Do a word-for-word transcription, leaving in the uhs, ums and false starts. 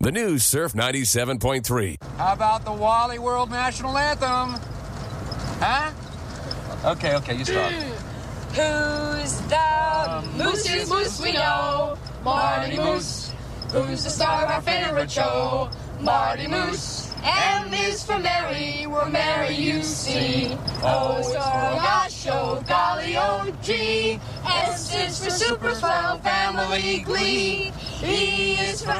The new Surf ninety-seven point three. How about the Wally World National Anthem? Huh? Okay, okay, you start. Who's the moosest moose we know? Marty Moose. Who's the star of our favorite show? Marty Moose. M is for Mary, we're Mary, you see. O is for gosh, show, golly, O G. S is for super swell family glee. E is for